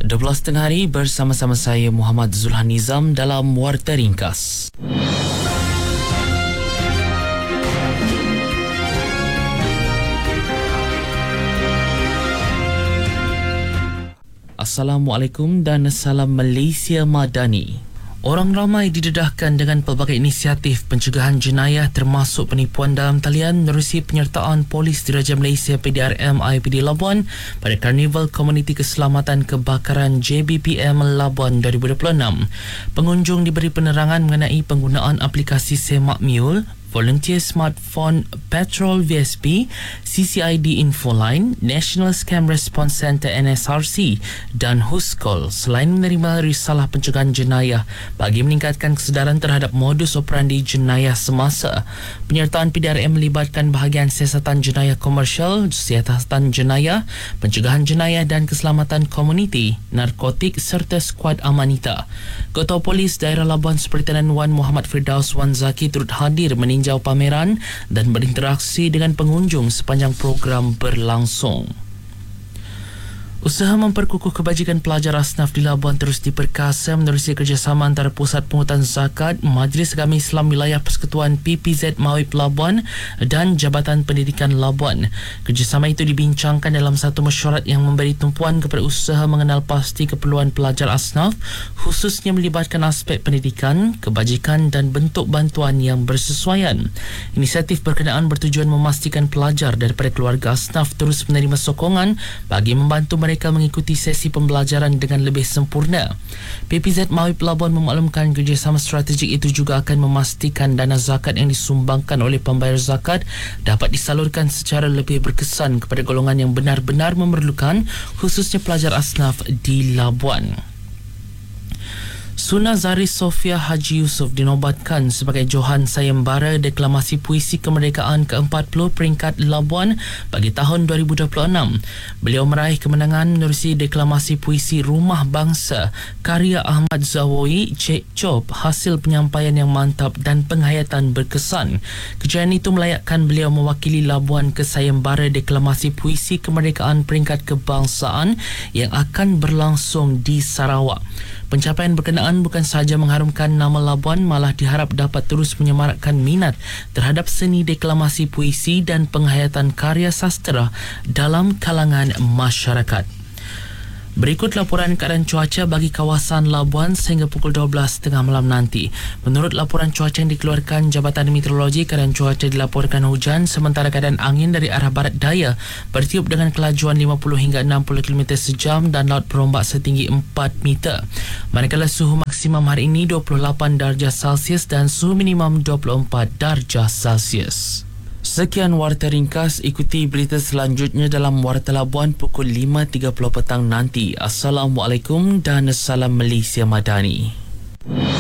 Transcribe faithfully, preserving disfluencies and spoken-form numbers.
dua belas tengah hari bersama-sama saya Muhammad Zulhan Nizam dalam Warta Ringkas. Assalamualaikum dan salam Malaysia Madani. Orang ramai didedahkan dengan pelbagai inisiatif pencegahan jenayah termasuk penipuan dalam talian menerusi penyertaan Polis Diraja Malaysia P D R M I P D Labuan pada Karnival Komuniti Keselamatan Kebakaran J B P M Labuan dua ribu dua puluh enam. Pengunjung diberi penerangan mengenai penggunaan aplikasi Semak Mule, Volunteer Smartphone Patrol V S P, C C I D Infoline, National Scam Response Centre N S R C dan Huskol selain menerima risalah pencegahan jenayah bagi meningkatkan kesedaran terhadap modus operandi jenayah semasa. Penyertaan P D R M melibatkan bahagian siasatan jenayah komersial, siasatan jenayah, pencegahan jenayah dan keselamatan komuniti, narkotik serta skuad amanita. Ketua Polis Daerah Labuan Superintendent Wan Muhammad Firdaus Wan Zaki turut hadir meninjau pameran dan berinteraksi dengan pengunjung sepanjang program berlangsung. Usaha memperkukuh kebajikan pelajar asnaf di Labuan terus diperkasa menerusi kerjasama antara Pusat Pungutan Zakat, Majlis Agama Islam Wilayah Persekutuan P P Z Mawib Labuan dan Jabatan Pendidikan Labuan. Kerjasama itu dibincangkan dalam satu mesyuarat yang memberi tumpuan kepada usaha mengenal pasti keperluan pelajar asnaf, khususnya melibatkan aspek pendidikan, kebajikan dan bentuk bantuan yang bersesuaian. Inisiatif berkenaan bertujuan memastikan pelajar daripada keluarga asnaf terus menerima sokongan bagi membantu mereka mereka mengikuti sesi pembelajaran dengan lebih sempurna. P P Z Mawib Labuan memaklumkan kerjasama strategik itu juga akan memastikan dana zakat yang disumbangkan oleh pembayar zakat dapat disalurkan secara lebih berkesan kepada golongan yang benar-benar memerlukan, khususnya pelajar asnaf di Labuan. Sunah Zaris Sofia Haji Yusof dinobatkan sebagai Johan Sayembara Deklamasi Puisi Kemerdekaan ke empat puluh peringkat Labuan bagi tahun dua ribu dua puluh enam. Beliau meraih kemenangan menerusi deklamasi puisi Rumah Bangsa karya Ahmad Zawawi Cik Chop, hasil penyampaian yang mantap dan penghayatan berkesan. Kejayaan itu melayakkan beliau mewakili Labuan ke Sayembara Deklamasi Puisi Kemerdekaan peringkat kebangsaan yang akan berlangsung di Sarawak. Pencapaian berkenaan bukan sahaja mengharumkan nama Labuan, malah diharap dapat terus menyemarakkan minat terhadap seni deklamasi puisi dan penghayatan karya sastera dalam kalangan masyarakat. Berikut laporan keadaan cuaca bagi kawasan Labuan sehingga pukul dua belas tiga puluh malam nanti. Menurut laporan cuaca yang dikeluarkan Jabatan Meteorologi, keadaan cuaca dilaporkan hujan sementara keadaan angin dari arah barat daya bertiup dengan kelajuan lima puluh hingga enam puluh kilometer sejam dan laut berombak setinggi empat meter. Manakala suhu maksimum hari ini dua puluh lapan darjah Celsius dan suhu minimum dua puluh empat darjah Celsius. Sekian Warta Ringkas, ikuti berita selanjutnya dalam Warta Labuan pukul lima tiga puluh petang nanti. Assalamualaikum dan salam Malaysia Madani.